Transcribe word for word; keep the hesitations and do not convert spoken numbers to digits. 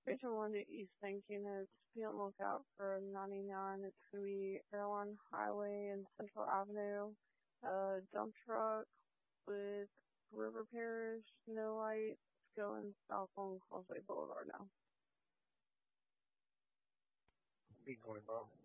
Rachel one to East thinking is be on the lookout for ninety-nine. It's going to be Airline Highway and Central Avenue. A dump truck with road repairs, no lights, going south on Causeway Boulevard now. Be going, Bob.